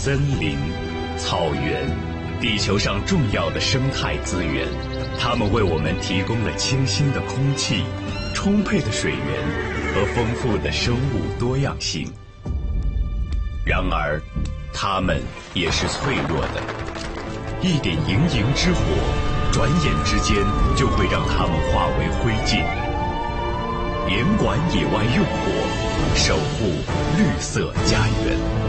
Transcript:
森林、草原，地球上重要的生态资源，它们为我们提供了清新的空气、充沛的水源和丰富的生物多样性。然而，它们也是脆弱的，一点营营之火，转眼之间就会让它们化为灰烬。严管野外用火，守护绿色家园。